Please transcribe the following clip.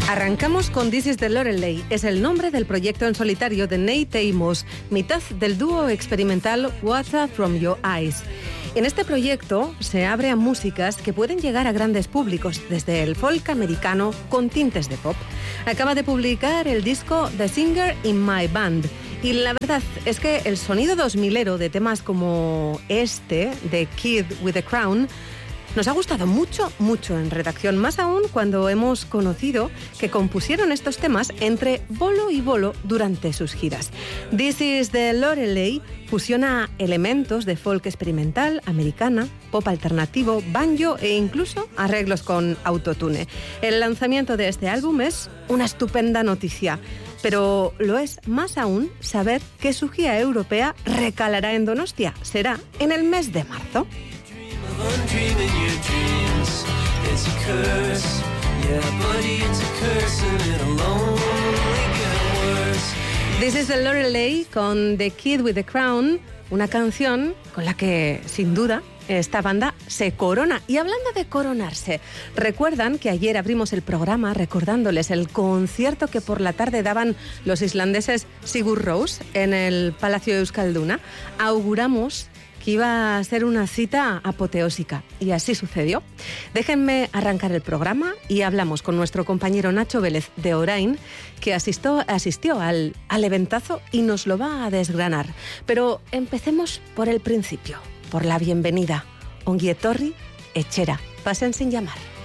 Arrancamos con This is the Loreley. Es el nombre del proyecto en solitario de Nate Amos, mitad del dúo experimental Water from Your Eyes. En este proyecto se abre a músicas que pueden llegar a grandes públicos, desde el folk americano con tintes de pop. Acaba de publicar el disco The Singer in My Band. Y la verdad es que el sonido 2000ero de temas como este, de Kid with a Crown, nos ha gustado mucho, mucho en redacción, más aún cuando hemos conocido que compusieron estos temas entre bolo y bolo durante sus giras. This is the Loreley fusiona elementos de folk experimental, americana, pop alternativo, banjo e incluso arreglos con autotune. El lanzamiento de este álbum es una estupenda noticia, pero lo es más aún saber que su gira europea recalará en Donostia. Será en el mes de marzo. Dreaming your dreams, it's a curse, yeah buddy, it's a curse and it'll only get worse. This is the Loreley con The Kid with the Crown, una canción con la que, sin duda, esta banda se corona. Y hablando de coronarse, recuerdan que ayer abrimos el programa recordándoles el concierto que por la tarde daban los islandeses Sigur Rós en el Palacio de Euskalduna. Auguramos que iba a ser una cita apoteósica, y así sucedió. Déjenme arrancar el programa y hablamos con nuestro compañero Nacho Vélez de Orain, que asistió al eventazo y nos lo va a desgranar. Pero empecemos por el principio, por la bienvenida. Ongi etorri, etxera, pasen sin llamar.